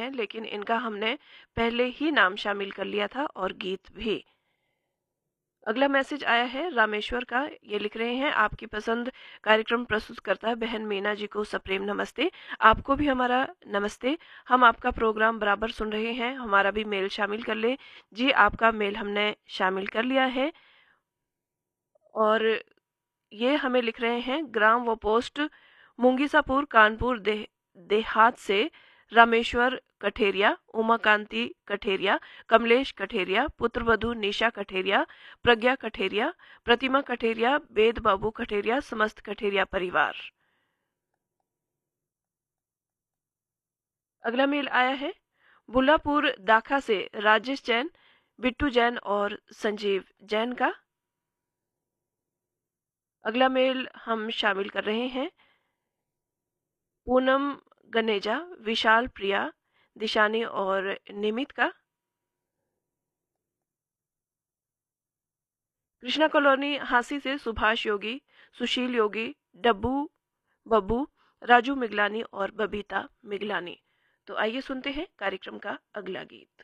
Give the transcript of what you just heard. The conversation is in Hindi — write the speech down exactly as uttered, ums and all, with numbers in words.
हैं, लेकिन इनका हमने पहले ही नाम शामिल कर लिया था और गीत भी। अगला मैसेज आया है रामेश्वर का। ये लिख रहे हैं, आपकी पसंद कार्यक्रम प्रस्तुत करता है बहन मीना जी को सप्रेम नमस्ते। आपको भी हमारा नमस्ते। हम आपका प्रोग्राम बराबर सुन रहे हैं, हमारा भी मेल शामिल कर ले। जी, आपका मेल हमने शामिल कर लिया है। और ये हमें लिख रहे हैं, ग्राम व पोस्ट मुंगीसापुर कानपुर दे, देहात से रामेश्वर कठेरिया, उमाकांति कठेरिया, कमलेश कठेरिया, पुत्रवधु निशा कठेरिया, प्रज्ञा कठेरिया, प्रतिमा कठेरिया, वेद बाबू कठेरिया, समस्त कठेरिया परिवार। अगला मेल आया है बुल्लापुर दाखा से राजेश जैन, बिट्टू जैन और संजीव जैन का। अगला मेल हम शामिल कर रहे हैं पूनम गनेजा, विशाल प्रिया, दिशानी और निमित का। कृष्णा कॉलोनी हांसी से सुभाष योगी, सुशील योगी, डब्बू बब्बू, राजू मिगलानी और बबीता मिगलानी। तो आइए सुनते हैं कार्यक्रम का अगला गीत।